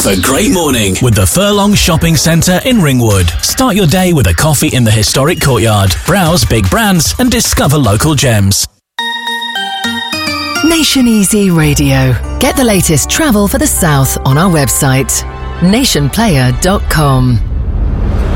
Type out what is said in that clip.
Have a great morning with the Furlong Shopping Centre in Ringwood. Start your day with a coffee in the historic courtyard. Browse big brands and discover local gems. Nation Easy Radio. Get the latest travel for the south on our website, nationplayer.com.